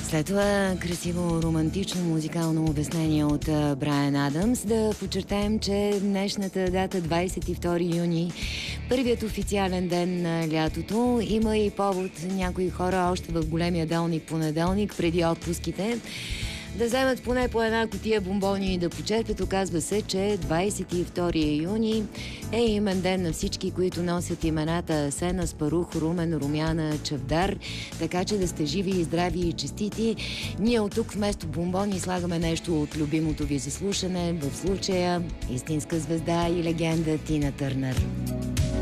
След това красиво романтично музикално обяснение от Брайан Адамс. Да подчертаем, че днешната дата 22 юни, първият официален ден на лятото, има и повод някои хора още в големия делник понеделник, преди отпуските, да вземат поне по една кутия бомбони и да почерпят. Оказва се, че 22 юни е имен ден на всички, които носят имената Асен, Аспарух, Румен, Румяна, Чавдар, така че да сте живи и здрави и честити. Ние от тук вместо бомбони слагаме нещо от любимото ви за слушане, в случая истинска звезда и легенда Тина Търнър.